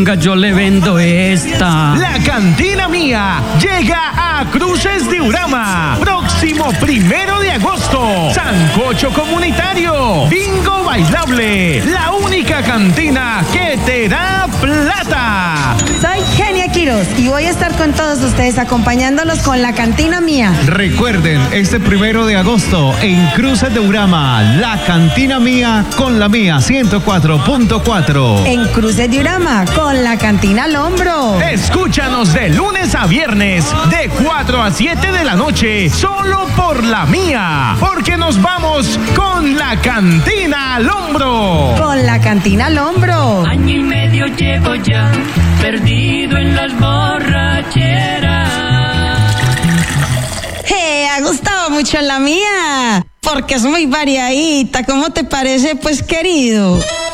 Yo le vendo esta. La Cantina Mía llega a Cruces de Urama. Próximo 1 de agosto. Sancocho comunitario. Bingo bailable. La única cantina que te da plata. Soy Genia Quiroz y voy a estar con todos ustedes acompañándolos con La Cantina Mía. Recuerden, este 1 de agosto en Cruces de Urama, La Cantina Mía con la Mía 104.4. En Cruces de Urama con La Cantina al hombro. Escúchanos de lunes a viernes de 4 a 7 de la noche solo por la Mía, porque nos vamos con La Cantina al hombro. Con La Cantina al hombro. Año y medio llevo ya perdido en las borracheras. Ha gustado mucho La Mía, porque es muy variadita. ¿Cómo te parece, pues, querido?